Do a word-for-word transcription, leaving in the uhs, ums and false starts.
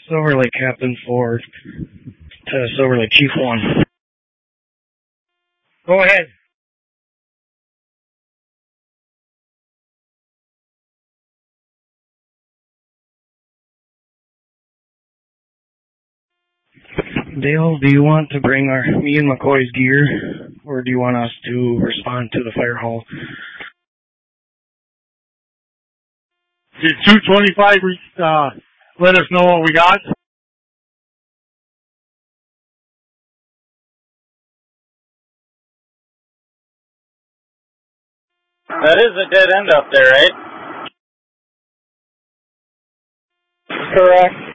Silver Lake Captain four to Silver Lake Chief one. Go ahead. Dale, do you want to bring our me and McCoy's gear, or do you want us to respond to the fire hall? Did two twenty-five uh, let us know what we got? That is a dead end up there, right? Correct.